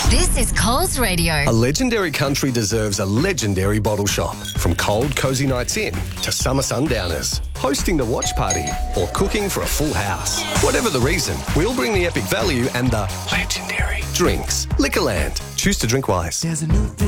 This is Coles Radio. A legendary country deserves a legendary bottle shop. From cold, cosy nights in to summer sundowners, hosting the watch party or cooking for a full house. Whatever the reason, we'll bring the epic value and the legendary drinks. Liquorland. Choose to drink wise.